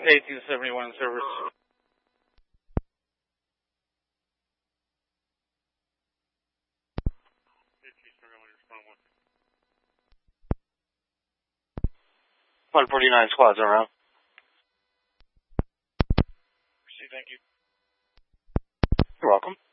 1871 service. One 49 squads around. Thank you. You're welcome.